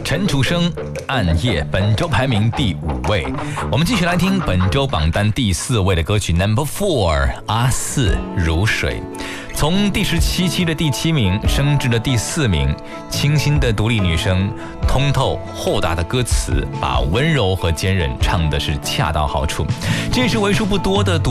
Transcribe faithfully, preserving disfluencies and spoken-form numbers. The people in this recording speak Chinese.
陈楚生《暗夜》本周排名第五位。我们继续来听本周榜单第四位的歌曲 Number Four 阿四如水。从第十七期的第七名升至了第四名，清新的独立女声，通透豁达的歌词，把温柔和坚韧唱的是恰到好处。这也是为数不多的独